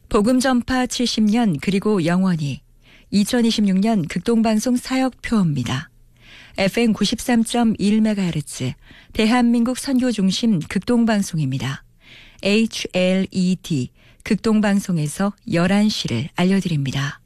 복음 전파 70년 그리고 영원히 2026년 극동방송 사역표입니다. FM 93.1MHz 대한민국 선교중심 극동방송입니다. HLED 극동방송에서 11시를 알려드립니다.